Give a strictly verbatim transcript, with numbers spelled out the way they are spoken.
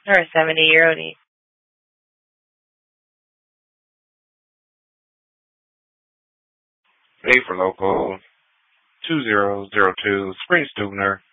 or a seventy-year-old niece. A for local, two zero zero two, Spring Stubner.